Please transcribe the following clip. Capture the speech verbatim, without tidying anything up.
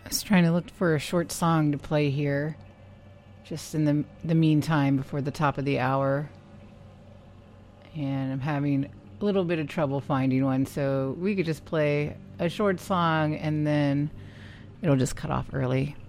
I was trying to look for a short song to play here, just in the the meantime before the top of the hour. And I'm having a little bit of trouble finding one, so we could just play a short song and then it'll just cut off early.